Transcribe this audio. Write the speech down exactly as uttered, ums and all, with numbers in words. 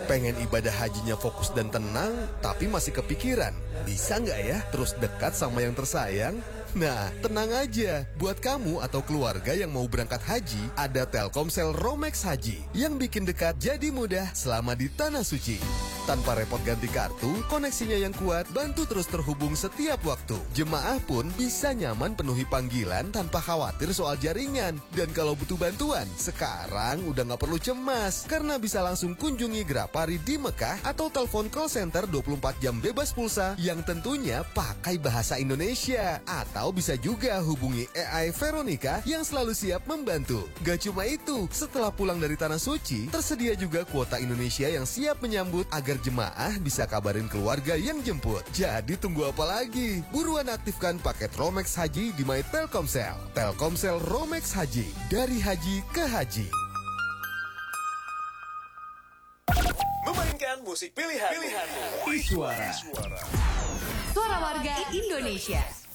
Pengen ibadah hajinya fokus dan tenang, tapi masih kepikiran, bisa nggak ya terus dekat sama yang tersayang? Nah, tenang aja. Buat kamu atau keluarga yang mau berangkat haji, ada Telkomsel Romex Haji yang bikin dekat jadi mudah selama di Tanah Suci. Tanpa repot ganti kartu, koneksinya yang kuat bantu terus terhubung setiap waktu. Jemaah pun bisa nyaman penuhi panggilan tanpa khawatir soal jaringan. Dan kalau butuh bantuan, sekarang udah nggak perlu cemas karena bisa langsung kunjungi Grapari di Mekah atau telepon call center dua puluh empat jam bebas pulsa yang tentunya pakai bahasa Indonesia. Atau bisa juga hubungi A I Veronica yang selalu siap membantu. Gak cuma itu, setelah pulang dari Tanah Suci, tersedia juga kuota Indonesia yang siap menyambut agar jemaah bisa kabarin keluarga yang jemput. Jadi tunggu apa lagi? Buruan aktifkan paket Romex Haji di My Telkomsel. Telkomsel Romex Haji, dari haji ke haji. Memainkan musik pilihan. Pilihan. Suara. Suara warga Indonesia.